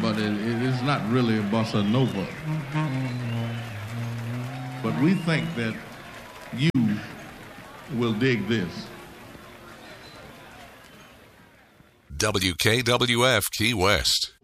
but it is not really a bossa nova. But we think that you will dig this. WKWF Key West.